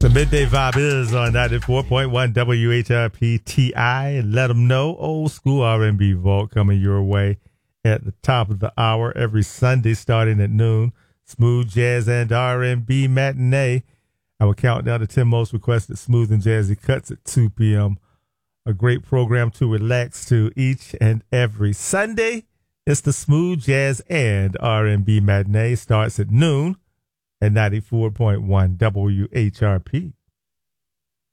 Midday Vibe is on 94.1 WHRP-TI, and let them know old school R&B vault coming your way at the top of the hour every Sunday starting at noon. Smooth jazz and R&B matinee. Our countdown to 10 most requested smooth and jazzy cuts at 2 p.m. A great program to relax to each and every Sunday. It's the smooth jazz and R&B matinee. Starts at noon at 94.1 WHRP.